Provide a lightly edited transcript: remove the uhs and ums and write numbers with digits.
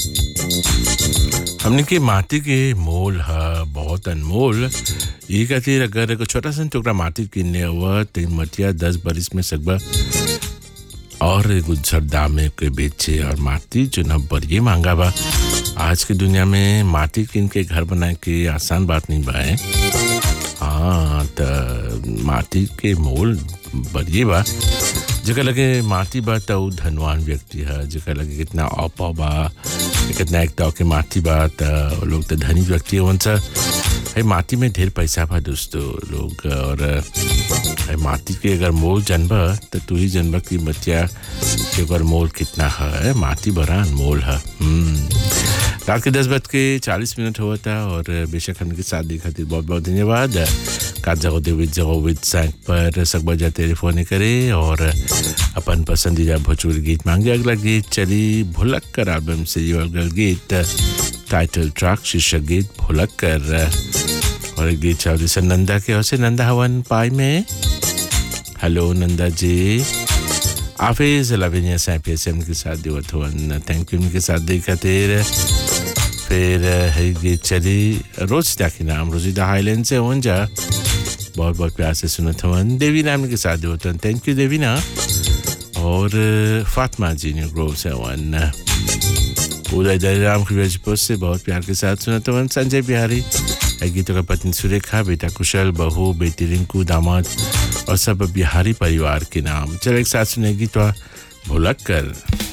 हमने के माटी के मोल है बहुत अनमोल। ये खातिर अगर एगो छोटा सा टुकड़ा माटी किनले हुआ तो मटिया 10 बरिस में सकबा और एगो दाम में के बेचे। और माटी जो ना बड़ी महंगा बा आज की दुनिया में। माटी किन के घर बनाए के आसान बात नहीं बा। हाँ तो माटी के मोल बड़ी बा। जगह लगे माटी बा तो धनवान व्यक्ति है। जगह लगे कितना औपा बा कितना एक टाव के माटी बा तो लोग तो धनी व्यक्ति है। उनसे है माटी में ढेर पैसा बा दोस्तों लोग। और है माटी के अगर मोल जानबा तो तू ही जानबा कि बच्चा के अगर मोल कितना है। माटी बड़ा अनमोल है। रात के 10:40 हुआ था और बेशक हमने साथ देखा थी। बहुत बहुत धन्यवाद। काजगोदेविद सैंक पर सकबा जा टेलीफोन करे और अपन पसंदीदा भोजपुरी गीत मांगे। अगला गीत चली भुलक्कर एल्बम से। ये अगला गीत टाइटल ट्रैक शीर्षक गीत भुलक्कर। और एक गीत चौधरी से नंदा के और से नंदा हवन पाई में। हेलो नंदा जी आफिज लविनिया सैंपियसम के साथ दिवत हवन। थैंक यू उनके साथ देखा तेरे। फिर है गीत चली रोजिदा के नाम रोजिदा हाईलैंड से हों जा। बहुत बहुत प्यार से सुनत हवन। देवी नाम के साथ दिवत हवन। Thank you Devina. और फातिमा जी ने ग्रोव से हवन। उदय दयाराम खिवेजपुर से बहुत प्यार के साथ सुनत हवन। संजय बिहारी गीतों का पत्नी सुरेखा बेटा कुशल बहू बेटी रिंकू दामाद और सब बिहारी परिवार के नाम। चल एक साथ सुने गीत भुलक्कर।